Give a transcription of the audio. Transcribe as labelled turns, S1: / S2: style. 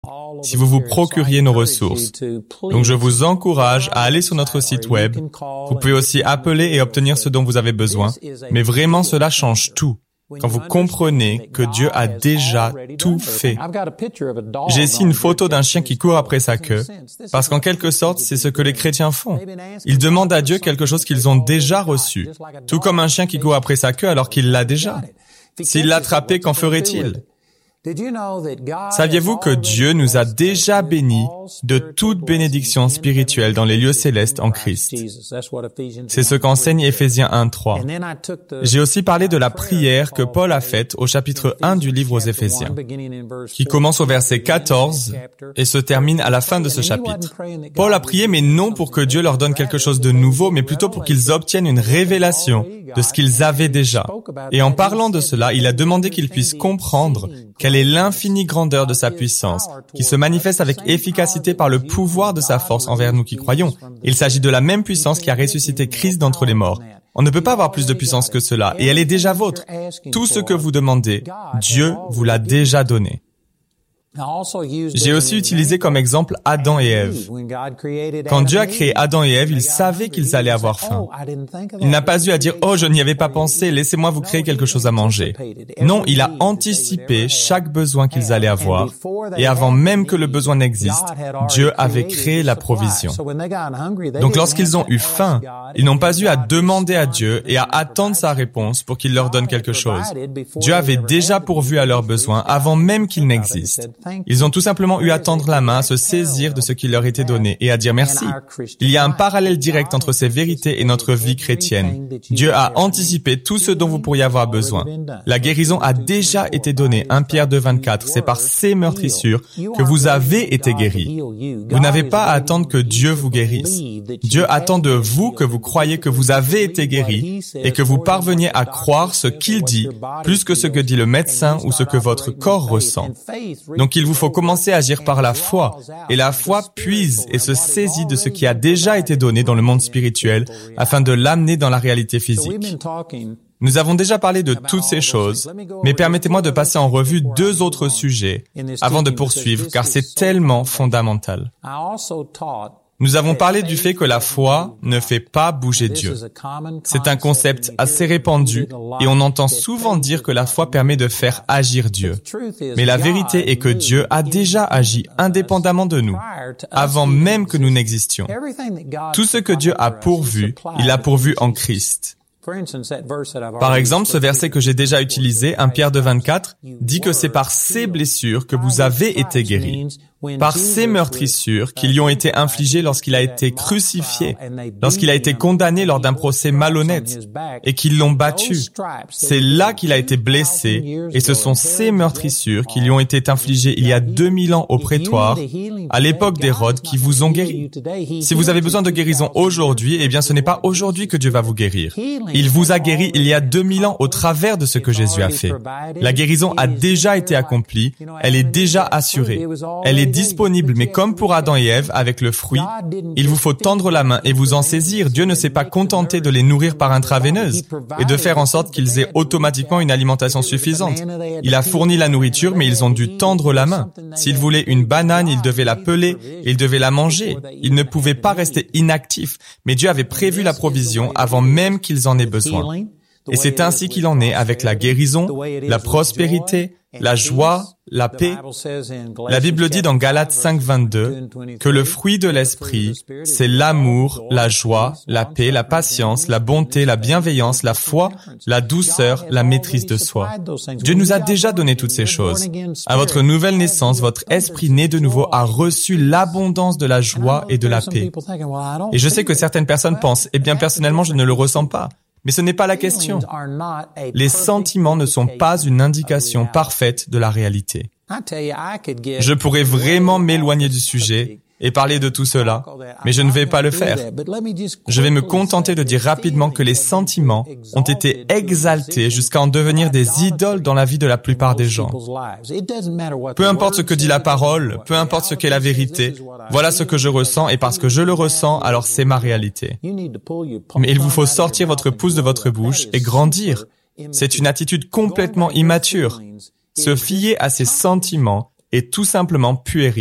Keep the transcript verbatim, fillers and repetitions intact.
S1: si vous vous procuriez nos ressources. Donc je vous encourage à aller sur notre site web. Vous pouvez aussi appeler et obtenir ce dont vous avez besoin. Mais vraiment, cela change tout. Quand vous comprenez que Dieu a déjà tout fait. J'ai ici une photo d'un chien qui court après sa queue, parce qu'en quelque sorte, c'est ce que les chrétiens font. Ils demandent à Dieu quelque chose qu'ils ont déjà reçu, tout comme un chien qui court après sa queue alors qu'il l'a déjà. S'il l'attrapait, qu'en ferait-il? Saviez-vous que Dieu nous a déjà bénis de toute bénédiction spirituelle dans les lieux célestes en Christ? C'est ce qu'enseigne Éphésiens un trois. J'ai aussi parlé de la prière que Paul a faite au chapitre un du livre aux Éphésiens, qui commence au verset quatorze et se termine à la fin de ce chapitre. Paul a prié, mais non pour que Dieu leur donne quelque chose de nouveau, mais plutôt pour qu'ils obtiennent une révélation de ce qu'ils avaient déjà. Et en parlant de cela, il a demandé qu'ils puissent comprendre quelle est l'infinie grandeur de sa puissance, qui se manifeste avec efficacité par le pouvoir de sa force envers nous qui croyons. Il s'agit de la même puissance qui a ressuscité Christ d'entre les morts. On ne peut pas avoir plus de puissance que cela, et elle est déjà vôtre. Tout ce que vous demandez, Dieu vous l'a déjà donné. J'ai aussi utilisé comme exemple Adam et Ève. Quand Dieu a créé Adam et Ève, il savait qu'ils allaient avoir faim. Il n'a pas eu à dire « Oh, je n'y avais pas pensé, laissez-moi vous créer quelque chose à manger ». Non, il a anticipé chaque besoin qu'ils allaient avoir. Et avant même que le besoin n'existe, Dieu avait créé la provision. Donc lorsqu'ils ont eu faim, ils n'ont pas eu à demander à Dieu et à attendre sa réponse pour qu'il leur donne quelque chose. Dieu avait déjà pourvu à leurs besoins avant même qu'ils n'existent. Ils ont tout simplement eu à tendre la main, à se saisir de ce qui leur était donné et à dire merci. Il y a un parallèle direct entre ces vérités et notre vie chrétienne. Dieu a anticipé tout ce dont vous pourriez avoir besoin. La guérison a déjà été donnée. premier Pierre deux vingt-quatre. C'est par ces meurtrissures que vous avez été guéris. Vous n'avez pas à attendre que Dieu vous guérisse. Dieu attend de vous que vous croyez que vous avez été guéris et que vous parveniez à croire ce qu'il dit, plus que ce que dit le médecin ou ce que votre corps ressent. Donc il vous faut commencer à agir par la foi, et la foi puise et se saisit de ce qui a déjà été donné dans le monde spirituel afin de l'amener dans la réalité physique. Nous avons déjà parlé de toutes ces choses, mais permettez-moi de passer en revue deux autres sujets avant de poursuivre, car c'est tellement fondamental. Nous avons parlé du fait que la foi ne fait pas bouger Dieu. C'est un concept assez répandu et on entend souvent dire que la foi permet de faire agir Dieu. Mais la vérité est que Dieu a déjà agi indépendamment de nous, avant même que nous n'existions. Tout ce que Dieu a pourvu, il l'a pourvu en Christ. Par exemple, ce verset que j'ai déjà utilisé, premier Pierre deux vingt-quatre, dit que c'est par ces blessures que vous avez été guéris, par ces meurtrissures qui lui ont été infligées lorsqu'il a été crucifié, lorsqu'il a été condamné lors d'un procès malhonnête et qu'ils l'ont battu. C'est là qu'il a été blessé et ce sont ces meurtrissures qui lui ont été infligées il y a deux mille ans au prétoire, à l'époque d'Hérode, qui vous ont guéri. Si vous avez besoin de guérison aujourd'hui, eh bien ce n'est pas aujourd'hui que Dieu va vous guérir. Il vous a guéri il y a deux mille ans au travers de ce que Jésus a fait. La guérison a déjà été accomplie, elle est déjà assurée. Elle est disponible, mais comme pour Adam et Ève, avec le fruit, il vous faut tendre la main et vous en saisir. Dieu ne s'est pas contenté de les nourrir par intraveineuse et de faire en sorte qu'ils aient automatiquement une alimentation suffisante. Il a fourni la nourriture, mais ils ont dû tendre la main. S'ils voulaient une banane, ils devaient la peler et ils devaient la manger. Ils ne pouvaient pas rester inactifs, mais Dieu avait prévu la provision avant même qu'ils en aient besoin. Et c'est ainsi qu'il en est avec la guérison, la prospérité, la joie, la paix. La Bible dit dans Galates cinq vingt-deux que le fruit de l'esprit, c'est l'amour, la joie, la paix, la patience, la bonté, la bienveillance, la foi, la douceur, la maîtrise de soi. Dieu nous a déjà donné toutes ces choses. À votre nouvelle naissance, votre esprit né de nouveau a reçu l'abondance de la joie et de la paix. Et je sais que certaines personnes pensent, eh bien personnellement je ne le ressens pas. Mais ce n'est pas la question. Les sentiments ne sont pas une indication parfaite de la réalité. Je pourrais vraiment m'éloigner du sujet et parler de tout cela, mais je ne vais pas le faire. Je vais me contenter de dire rapidement que les sentiments ont été exaltés jusqu'à en devenir des idoles dans la vie de la plupart des gens. Peu importe ce que dit la parole, peu importe ce qu'est la vérité, voilà ce que je ressens et parce que je le ressens, alors c'est ma réalité. Mais il vous faut sortir votre pouce de votre bouche et grandir. C'est une attitude complètement immature. Se fier à ses sentiments est tout simplement puéril.